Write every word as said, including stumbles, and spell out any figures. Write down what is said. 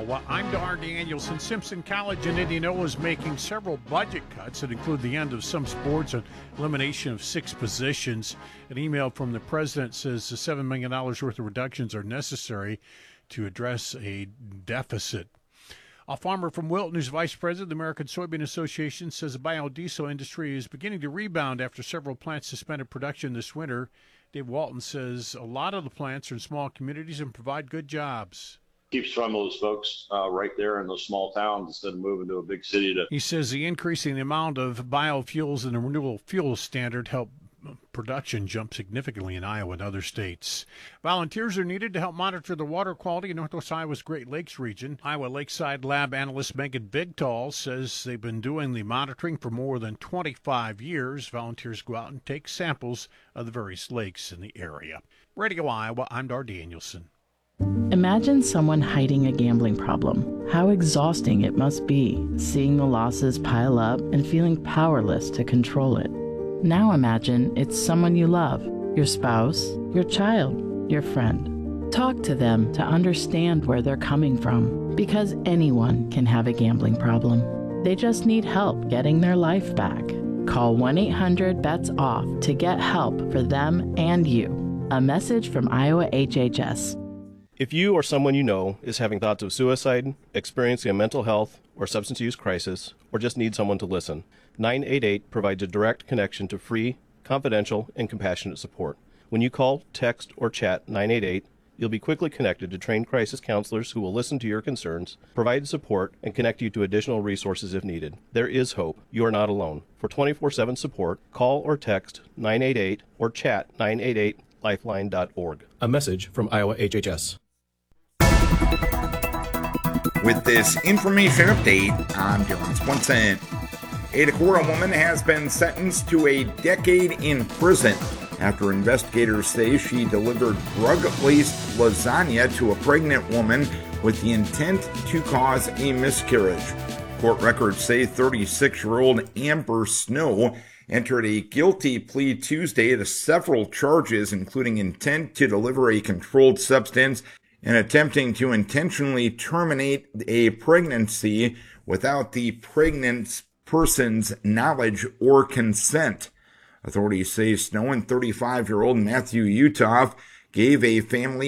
Iowa. I'm Dar Danielson. Simpson College in Indianola is making several budget cuts that include the end of some sports and elimination of six positions. An email from the president says the seven million dollars worth of reductions are necessary to address a deficit. A farmer from Wilton, who's vice president of the American Soybean Association, says the biodiesel industry is beginning to rebound after several plants suspended production this winter. Dave Walton says a lot of the plants are in small communities and provide good jobs. Keeps some of those folks uh, right there in those small towns instead of moving to a big city. To He says the increasing the amount of biofuels and the renewable fuel standard help production jump significantly in Iowa and other states. Volunteers are needed to help monitor the water quality in Northwest Iowa's Great Lakes region. Iowa Lakeside Lab analyst Megan Bigtall says they've been doing the monitoring for more than twenty-five years. Volunteers go out and take samples of the various lakes in the area. Radio Iowa, I'm Dar Danielson. Imagine someone hiding a gambling problem. How exhausting it must be, seeing the losses pile up and feeling powerless to control it. Now imagine it's someone you love, your spouse, your child, your friend. Talk to them to understand where they're coming from, because anyone can have a gambling problem. They just need help getting their life back. Call one eight hundred bets off to get help for them and you. A message from Iowa H H S. If you or someone you know is having thoughts of suicide, experiencing a mental health or substance use crisis, or just need someone to listen, nine eight eight provides a direct connection to free, confidential, and compassionate support. When you call, text, or chat nine eight eight, you'll be quickly connected to trained crisis counselors who will listen to your concerns, provide support, and connect you to additional resources if needed. There is hope. You are not alone. For twenty-four seven support, call or text nine eight eight or chat nine eight eight lifeline dot org. A message from Iowa H H S. With this information update, I'm Dylan Swenson. A Decorah woman has been sentenced to a decade in prison after investigators say she delivered drug-laced lasagna to a pregnant woman with the intent to cause a miscarriage. Court records say thirty-six-year-old Amber Snow entered a guilty plea Tuesday to several charges, including intent to deliver a controlled substance and attempting to intentionally terminate a pregnancy without the pregnant person's knowledge or consent. Authorities say Snow and thirty-five-year-old Matthew Uthoff gave a family